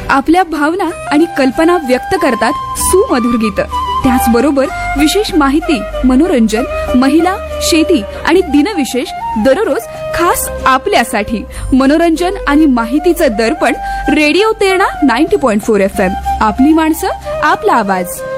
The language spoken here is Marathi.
आपल्या भावना आणि कल्पना व्यक्त करतात सुमधुर गीत. त्याचबरोबर विशेष माहिती, मनोरंजन, महिला, शेती आणि दिनविशेष दररोज खास आपल्यासाठी. मनोरंजन आणि माहितीचं दर्पण रेडिओ तेरणा 90.4 FM. आपली माणसं, आपला आवाज.